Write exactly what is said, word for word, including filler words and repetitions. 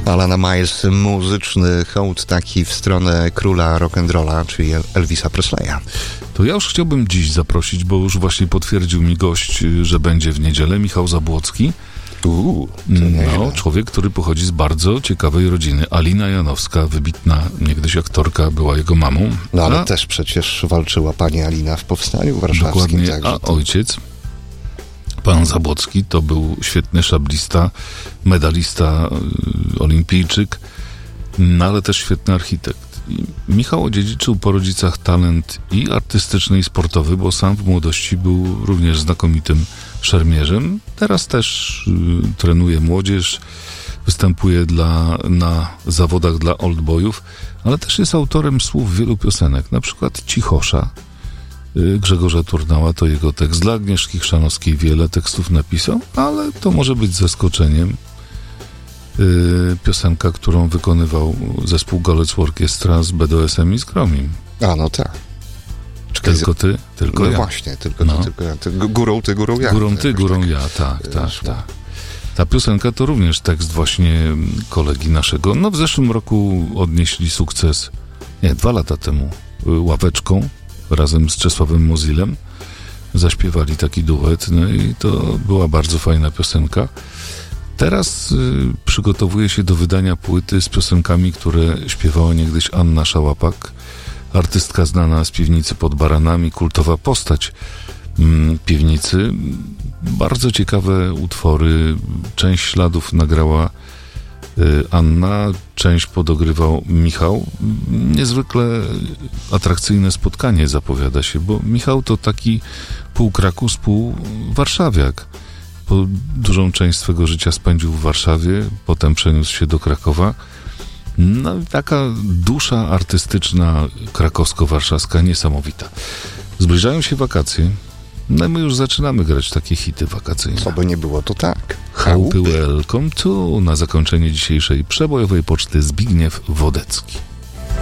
Alana Miles, muzyczny hołd taki w stronę króla rock'n'rolla, czyli Elvisa Presleya. To ja już chciałbym dziś zaprosić, bo już właśnie potwierdził mi gość, że będzie w niedzielę, Michał Zabłocki. Uuu, no, człowiek, który pochodzi z bardzo ciekawej rodziny. Alina Janowska, wybitna niegdyś aktorka, była jego mamą. No ale a, też przecież walczyła pani Alina w Powstaniu Warszawskim. Dokładnie, także a to... ojciec, pan Zabłocki, to był świetny szablista, medalista, y, olimpijczyk, no ale też świetny architekt. I Michał odziedziczył po rodzicach talent i artystyczny, i sportowy, bo sam w młodości był również znakomitym szermierzem. Teraz też y, trenuje młodzież, występuje dla, na zawodach dla oldboyów, ale też jest autorem słów wielu piosenek, na przykład Cichosza y, Grzegorza Turnała, to jego tekst. Dla Agnieszki Chrzanowskiej wiele tekstów napisał, ale to może być zaskoczeniem. Y, piosenka, którą wykonywał zespół Golec Orkiestra z B D S em i z Gromim. A, no tak. Czekaj, Tylko ty, tylko no ja. właśnie, tylko No. ty, tylko ja. Ty, górą ty, górą ja. Górą ty, Jakoś górą tak, ja, tak, tak, szło. tak. Ta piosenka to również tekst właśnie kolegi naszego. No w zeszłym roku odnieśli sukces, nie, dwa lata temu, y, Ławeczką, razem z Czesławem Mozilem. Zaśpiewali taki duet, no i to była bardzo fajna piosenka. Teraz y, przygotowuje się do wydania płyty z piosenkami, które śpiewała niegdyś Anna Szałapak, artystka znana z Piwnicy pod Baranami, kultowa postać mm, Piwnicy. Bardzo ciekawe utwory. Część śladów nagrała y, Anna, część podogrywał Michał. Niezwykle atrakcyjne spotkanie zapowiada się, bo Michał to taki pół Krakus, pół warszawiak. Bo dużą część swego życia spędził w Warszawie, potem przeniósł się do Krakowa. No i taka dusza artystyczna krakowsko-warszawska niesamowita. Zbliżają się wakacje, no i my już zaczynamy grać takie hity wakacyjne. Co by nie było, to tak. Chałupy welcome to, na zakończenie dzisiejszej przebojowej poczty Zbigniew Wodecki.